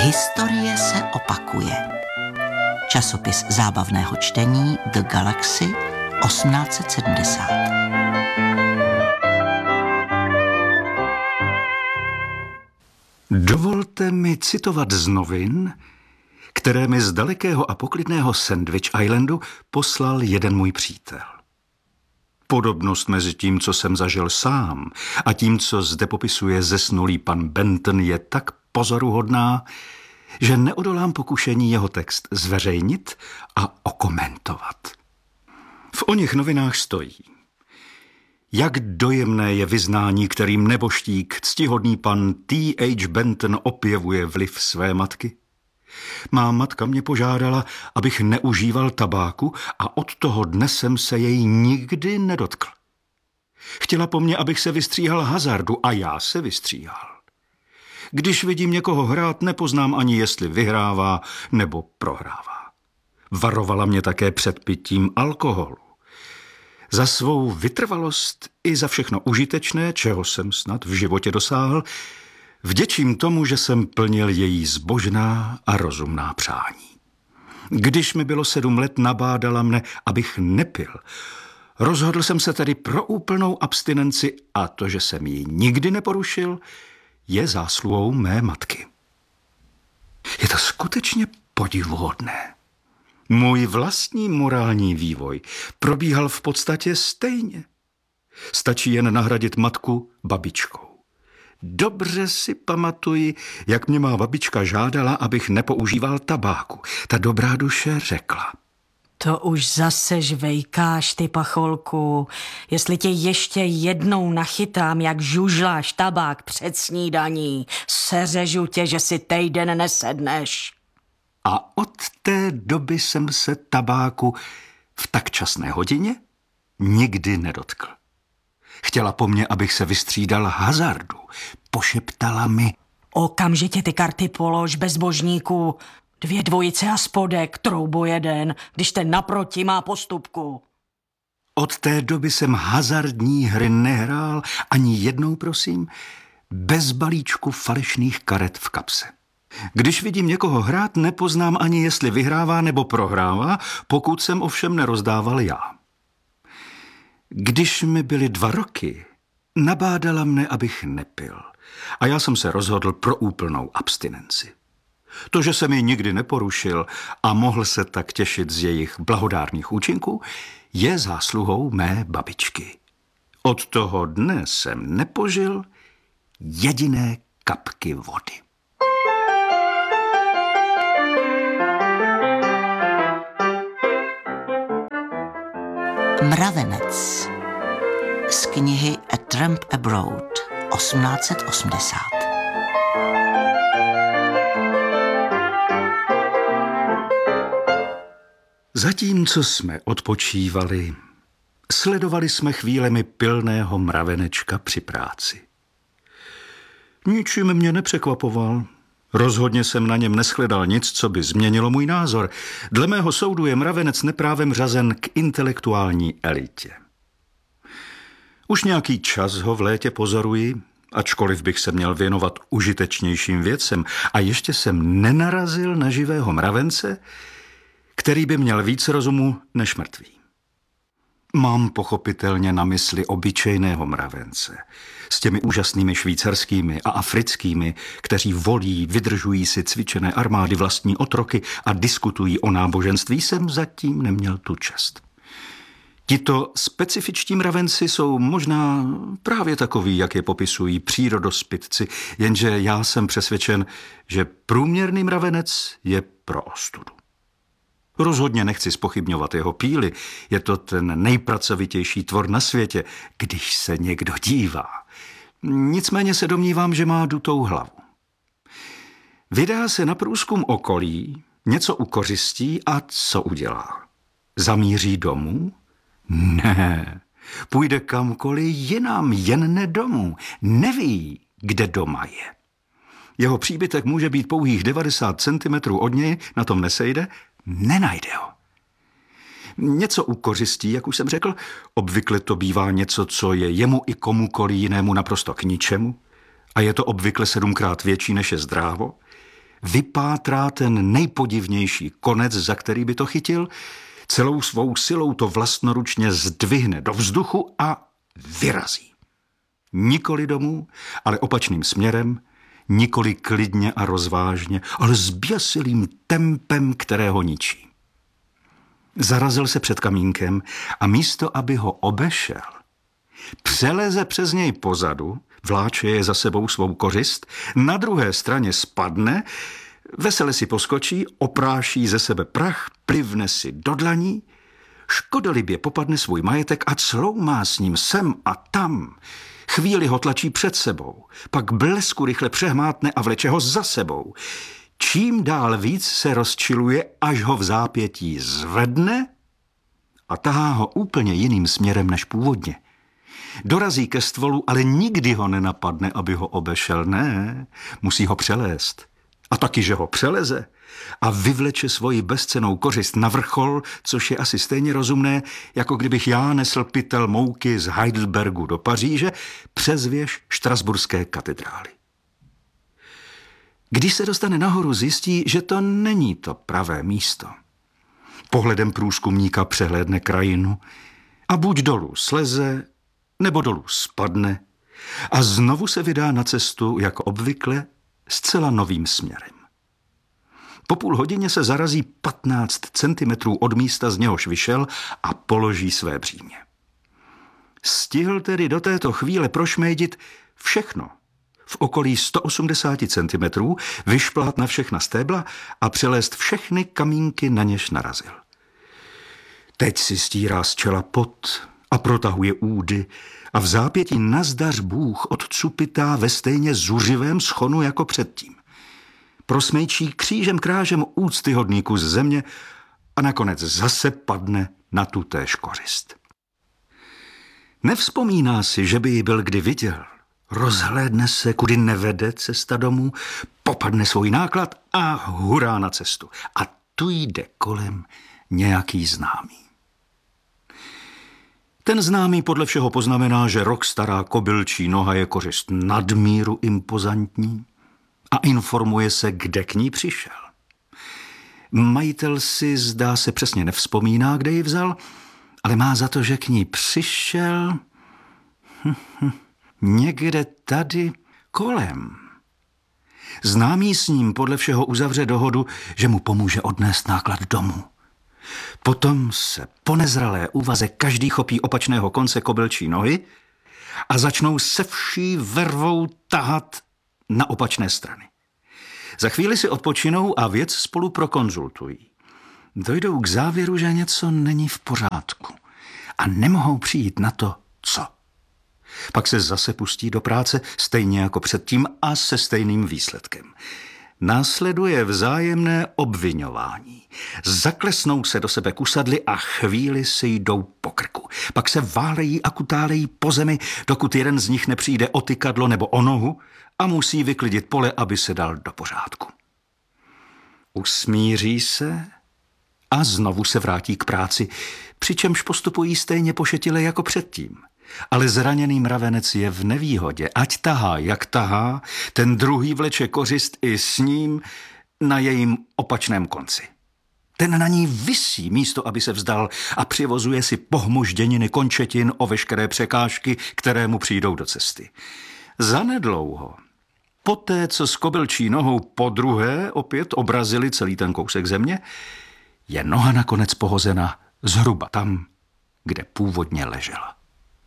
Historie se opakuje. Časopis zábavného čtení The Galaxy 1870. Dovolte mi citovat z novin, které mi z dalekého a poklidného Sandwich Islandu poslal jeden můj přítel. Podobnost mezi tím, co jsem zažil sám, a tím, co zde popisuje zesnulý pan Benton, je tak pozoruhodná, že neodolám pokušení jeho text zveřejnit a okomentovat. V oněch novinách stojí: jak dojemné je vyznání, kterým neboštík, ctihodný pan T.H. Benton opěvuje vliv své matky. Má matka mě požádala, abych neužíval tabáku, a od toho dne jsem se jej nikdy nedotkl. Chtěla po mně, abych se vystříhal hazardu, a já se vystříhal. Když vidím někoho hrát, nepoznám ani, jestli vyhrává nebo prohrává. Varovala mě také před pitím alkoholu. Za svou vytrvalost i za všechno užitečné, čeho jsem snad v životě dosáhl, vděčím tomu, že jsem plnil její zbožná a rozumná přání. Když mi bylo 7 let, nabádala mne, abych nepil. Rozhodl jsem se tedy pro úplnou abstinenci, a to, že jsem ji nikdy neporušil, je zásluhou mé matky. Je to skutečně podivuhodné. Můj vlastní morální vývoj probíhal v podstatě stejně. Stačí jen nahradit matku babičkou. Dobře si pamatuji, jak mě má babička žádala, abych nepoužíval tabáku. Ta dobrá duše řekla: to už zase žvejkáš, ty pacholku. Jestli tě ještě jednou nachytám, jak žužláš tabák před snídaní, seřežu tě, že si týden nesedneš. A od té doby jsem se tabáku v tak časné hodině nikdy nedotkl. Chtěla po mně, abych se vystřídal hazardu. Pošeptala mi: okamžitě ty karty polož, bezbožníku. 2 dvojice a spodek, troubo jeden, když ten naproti má postupku. Od té doby jsem hazardní hry nehrál ani jednou, prosím, bez balíčku falešných karet v kapse. Když vidím někoho hrát, nepoznám ani, jestli vyhrává nebo prohrává, pokud jsem ovšem nerozdával já. Když mi byly 2 roky, nabádala mne, abych nepil, a já jsem se rozhodl pro úplnou abstinenci. To, že jsem ji nikdy neporušil a mohl se tak těšit z jejich blahodárných účinků, je zásluhou mé babičky. Od toho dne jsem nepožil jediné kapky vody. Mravenec z knihy A Tramp Abroad 1880. Zatímco jsme odpočívali, sledovali jsme chvílemi pilného mravenečka při práci. Ničím mě nepřekvapoval. Rozhodně jsem na něm neshledal nic, co by změnilo můj názor. Dle mého soudu je mravenec neprávem řazen k intelektuální elitě. Už nějaký čas ho v létě pozoruji, ačkoliv bych se měl věnovat užitečnějším věcem, a ještě jsem nenarazil na živého mravence, který by měl víc rozumu než mrtvý. Mám pochopitelně na mysli obyčejného mravence s těmi úžasnými švýcarskými a africkými, kteří volí, vydržují si cvičené armády, vlastní otroky a diskutují o náboženství, jsem zatím neměl tu čest. Tito specifičtí mravenci jsou možná právě takoví, jak je popisují přírodospitci, jenže já jsem přesvědčen, že průměrný mravenec je pro ostudu. Rozhodně nechci zpochybňovat jeho píly, je to ten nejpracovitější tvor na světě, když se někdo dívá. Nicméně se domnívám, že má dutou hlavu. Vydá se na průzkum okolí, něco ukořistí a co udělá? Zamíří domů? Ne, půjde kamkoliv jinam, jen ne domů. Neví, kde doma je. Jeho příbytek může být pouhých 90 cm od něj, na tom nesejde, nenajde ho. Něco ukořistí, jak už jsem řekl, obvykle to bývá něco, co je jemu i komukoli jinému naprosto k ničemu, a je to obvykle 7krát větší, než je zdrávo. vypátrá ten nejpodivnější konec, za který by to chytil, celou svou silou to vlastnoručně zdvihne do vzduchu a vyrazí. Nikoli domů, ale opačným směrem, nikoli klidně a rozvážně, ale s běsilým tempem, které ho ničí. Zarazil se před kamínkem a místo, aby ho obešel, přeleze přes něj pozadu, vláče je za sebou svou kořist, na druhé straně spadne, vesele si poskočí, opráší ze sebe prach, plivne si do dlaní, škodolibě popadne svůj majetek a cloumá s ním sem a tam. Chvíli ho tlačí před sebou, pak blesku rychle přehmátne a vleče ho za sebou. Čím dál víc se rozčiluje, až ho v zápětí zvedne a tahá ho úplně jiným směrem než původně. Dorazí ke stvolu, ale nikdy ho nenapadne, aby ho obešel. Ne, musí ho přelézt. A taky, že ho přeleze a vyvleče svoji bezcennou kořist na vrchol, což je asi stejně rozumné, jako kdybych já nesl pytel mouky z Heidelbergu do Paříže přes věž Štrasburské katedrály. Když se dostane nahoru, zjistí, že to není to pravé místo. Pohledem průzkumníka přehlédne krajinu a buď dolů sleze, nebo dolů spadne a znovu se vydá na cestu, jako obvykle, zcela novým směrem. Po půl hodině se zarazí 15 centimetrů od místa, z něhož vyšel, a položí své břímě. Stihl tedy do této chvíle prošmédit všechno. V okolí 180 centimetrů, vyšplhat na všechna stébla a přelézt všechny kamínky, na něž narazil. Teď si stírá z čela pot a protahuje údy a v zápětí nazdař Bůh odcupitá ve stejně zuřivém schonu jako předtím. Prosmejčí křížem krážem úctyhodný kus země a nakonec zase padne na tutéž kořist. Nevzpomíná si, že by ji byl kdy viděl. Rozhlédne se, kudy nevede cesta domů, popadne svůj náklad a hurá na cestu. A tu jde kolem nějaký známý. Ten známý podle všeho poznamená, že rok stará kobylčí noha je kořist nadmíru impozantní a informuje se, kde k ní přišel. Majitel si, zdá se, přesně nevzpomíná, kde ji vzal, ale má za to, že k ní přišel někde tady kolem. Známý s ním podle všeho uzavře dohodu, že mu pomůže odnést náklad domů. Potom se po nezralé úvaze každý chopí opačného konce kobylčí nohy a začnou se vší vervou tahat na opačné strany. Za chvíli si odpočinou a věc spolu prokonzultují. Dojdou k závěru, že něco není v pořádku a nemohou přijít na to, co. Pak se zase pustí do práce stejně jako předtím a se stejným výsledkem. Následuje vzájemné obviňování. Zaklesnou se do sebe kusadly a chvíli si jdou po krku. Pak se válejí a kutálejí po zemi, dokud jeden z nich nepřijde o tykadlo nebo o nohu a musí vyklidit pole, aby se dal do pořádku. Usmíří se a znovu se vrátí k práci, přičemž postupují stejně pošetile jako předtím. Ale zraněný mravenec je v nevýhodě. Ať tahá, jak tahá, ten druhý vleče kořist i s ním na jejím opačném konci. Ten na ní visí místo, aby se vzdal, a přivozuje si pohmožděniny končetin o veškeré překážky, které mu přijdou do cesty. Zanedlouho, poté, co s kobylčí nohou podruhé opět obrazili celý ten kousek země, je noha nakonec pohozena zhruba tam, kde původně ležela.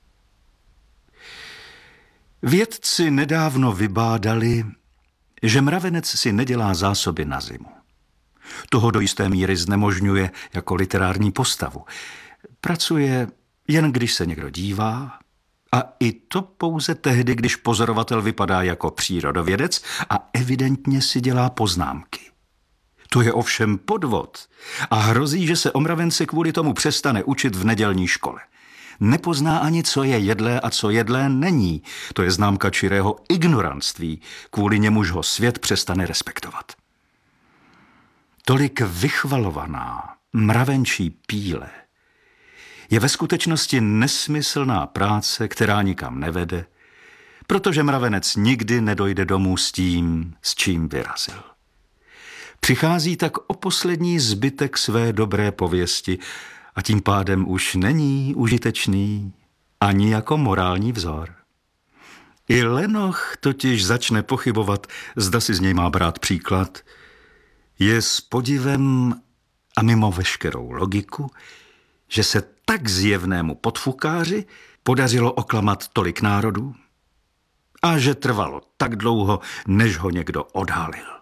Vědci nedávno vybádali, že mravenec si nedělá zásoby na zimu. Toho do jisté míry znemožňuje jako literární postavu. Pracuje jen když se někdo dívá, a i to pouze tehdy, když pozorovatel vypadá jako přírodovědec a evidentně si dělá poznámky. To je ovšem podvod a hrozí, že se o mravence kvůli tomu přestane učit v nedělní škole. Nepozná ani, co je jedlé a co jedlé není. To je známka čirého ignorantství, kvůli němuž ho svět přestane respektovat. Tolik vychvalovaná mravenčí píle je ve skutečnosti nesmyslná práce, která nikam nevede, protože mravenec nikdy nedojde domů s tím, s čím vyrazil. Přichází tak o poslední zbytek své dobré pověsti a tím pádem už není užitečný ani jako morální vzor. I Lenoch totiž začne pochybovat, zda si z něj má brát příklad. Je s podivem a mimo veškerou logiku, že se tak zjevnému podfukáři podařilo oklamat tolik národů a že trvalo tak dlouho, než ho někdo odhalil.